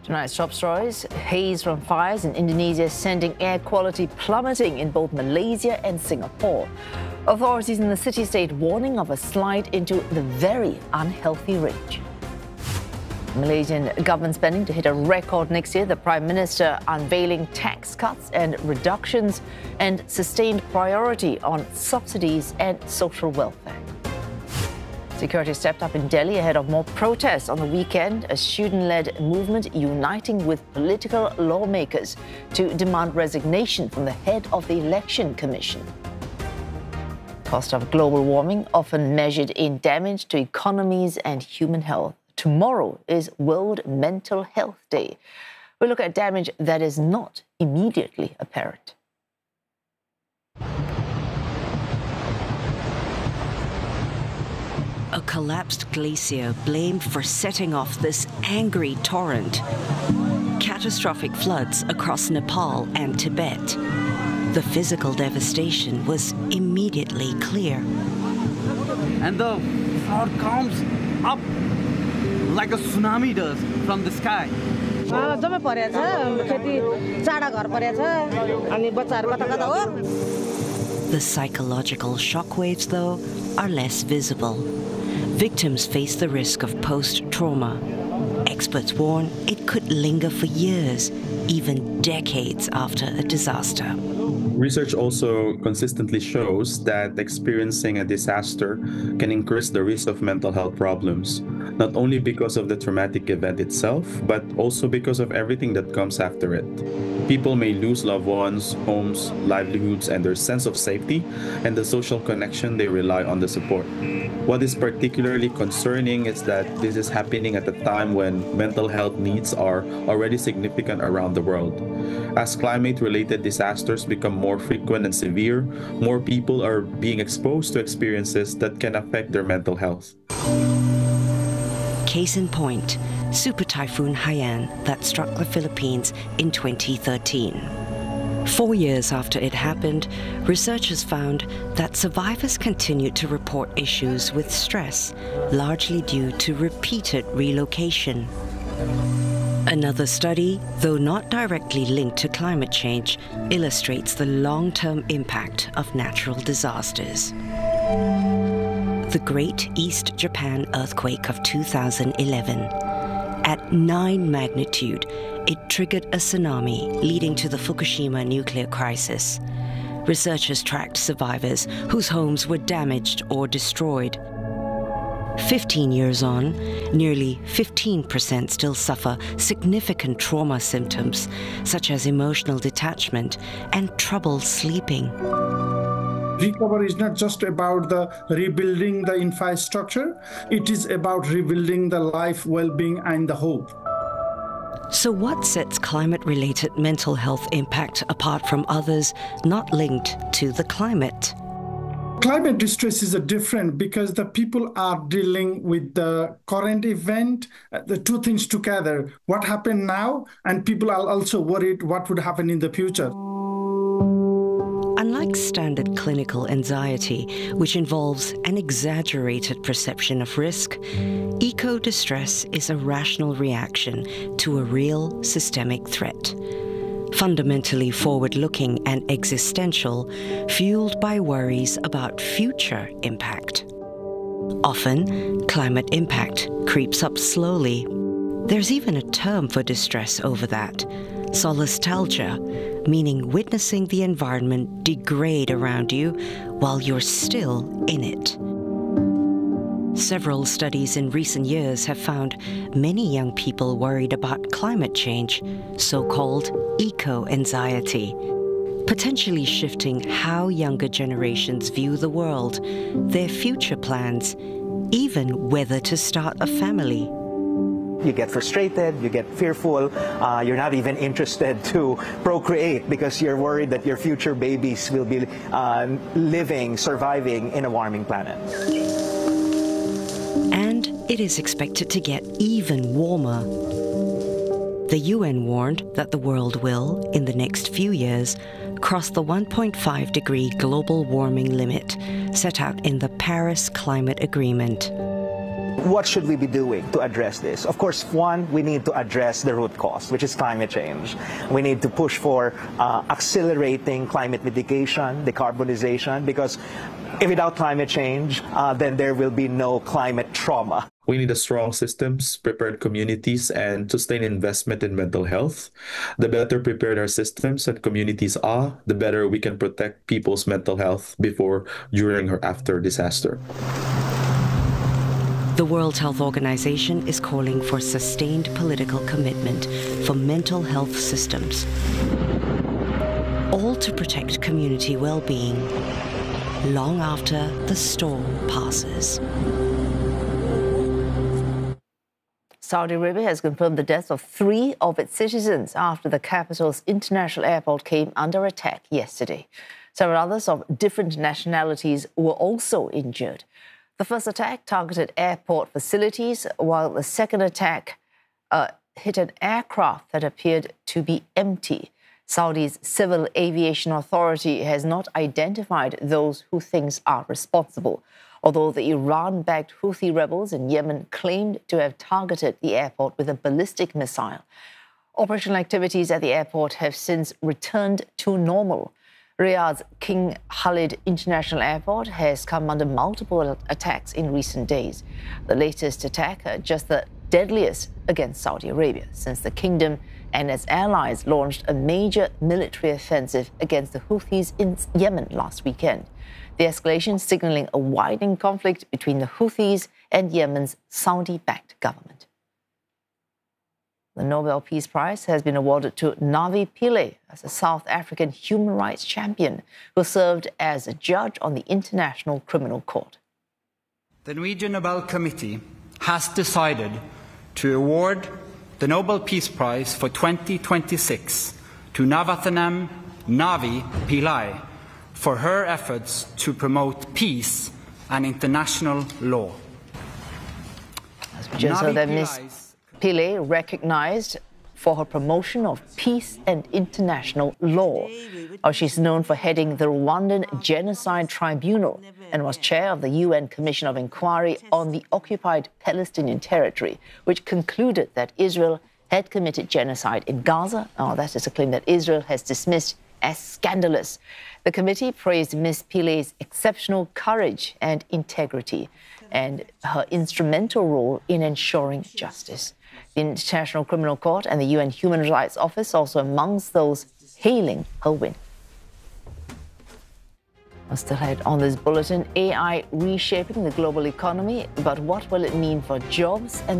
Tonight's top stories: haze from fires in Indonesia sending air quality plummeting in both Malaysia and Singapore. Authorities in the city-state warning of a slide into the very unhealthy range. Malaysian government spending to hit a record next year. The Prime Minister unveiling tax cuts and reductions and sustained priority on subsidies and social welfare. Security stepped up in Delhi ahead of more protests on the weekend, a student-led movement uniting with political lawmakers to demand resignation from the head of the Election Commission. Cost of global warming often measured in damage to economies and human health. Tomorrow is World Mental Health Day. We look at damage that is not immediately apparent. A collapsed glacier blamed for setting off this angry torrent. Catastrophic floods across Nepal and Tibet. The physical devastation was immediately clear. And the flood comes up like a tsunami does from the sky. The psychological shockwaves, though, are less visible. Victims face the risk of post-trauma. Experts warn it could linger for years, even decades after a disaster. Research also consistently shows that experiencing a disaster can increase the risk of mental health problems, not only because of the traumatic event itself, but also because of everything that comes after it. People may lose loved ones, homes, livelihoods, and their sense of safety and the social connection they rely on the support. What is particularly concerning is that this is happening at a time when mental health needs are already significant around the world. As climate-related disasters become more frequent and severe, more people are being exposed to experiences that can affect their mental health. Case in point, Super Typhoon Haiyan that struck the Philippines in 2013. 4 years after it happened, researchers found that survivors continued to report issues with stress, largely due to repeated relocation. Another study, though not directly linked to climate change, illustrates the long-term impact of natural disasters. The Great East Japan earthquake of 2011. At 9 magnitude, it triggered a tsunami leading to the Fukushima nuclear crisis. Researchers tracked survivors whose homes were damaged or destroyed. 15 years on, nearly 15% still suffer significant trauma symptoms, such as emotional detachment and trouble sleeping. Recovery is not just about the rebuilding the infrastructure, it is about rebuilding the life, well-being, and the hope. So what sets climate-related mental health impact apart from others not linked to the climate? Climate distress is different because the people are dealing with the current event, the two things together, what happened now, and people are also worried what would happen in the future. Unlike standard clinical anxiety, which involves an exaggerated perception of risk, eco-distress is a rational reaction to a real systemic threat. Fundamentally forward-looking and existential, fueled by worries about future impact. Often, climate impact creeps up slowly. There's even a term for distress over that, solastalgia, meaning witnessing the environment degrade around you while you're still in it. Several studies in recent years have found many young people worried about climate change, so-called eco-anxiety, potentially shifting how younger generations view the world, their future plans, even whether to start a family. You get frustrated, you get fearful, you're not even interested to procreate because you're worried that your future babies will be surviving in a warming planet. And it is expected to get even warmer. The UN warned that the world will, in the next few years, cross the 1.5-degree global warming limit set out in the Paris Climate Agreement. what should we be doing to address this? Of course, one, we need to address the root cause, which is climate change. We need to push for accelerating climate mitigation, decarbonization, because without climate change, then there will be no climate trauma. We need a strong systems, prepared communities, and sustained investment in mental health. The better prepared our systems and communities are, the better we can protect people's mental health before, during, or after disaster. The World Health Organization is calling for sustained political commitment for mental health systems, all to protect community well-being long after the storm passes. Saudi Arabia has confirmed the deaths of 3 of its citizens after the capital's international airport came under attack yesterday. Several others of different nationalities were also injured. The first attack targeted airport facilities, while the second attack hit an aircraft that appeared to be empty. Saudi's Civil Aviation Authority has not identified those who thinks are responsible, although the Iran-backed Houthi rebels in Yemen claimed to have targeted the airport with a ballistic missile. Operational activities at the airport have since returned to normal. Riyadh's King Khalid International Airport has come under multiple attacks in recent days. The latest attack, just the deadliest against Saudi Arabia, since the kingdom and its allies launched a major military offensive against the Houthis in Yemen last weekend. The escalation signaling a widening conflict between the Houthis and Yemen's Saudi-backed government. The Nobel Peace Prize has been awarded to Navi Pillay as a South African human rights champion who served as a judge on the International Criminal Court. The Norwegian Nobel Committee has decided to award the Nobel Peace Prize for 2026 to Navathanam Navi Pillay for her efforts to promote peace and international law. As we just heard that Ms. Pillay recognized for her promotion of peace and international law. She's known for heading the Rwandan Genocide Tribunal and was chair of the UN Commission of Inquiry on the occupied Palestinian territory, which concluded that Israel had committed genocide in Gaza. That is a claim that Israel has dismissed as scandalous. The committee praised Ms. Pillay's exceptional courage and integrity and her instrumental role in ensuring justice. The International Criminal Court and the UN Human Rights Office also amongst those hailing her win. Still ahead on this bulletin, AI reshaping the global economy, but what will it mean for jobs and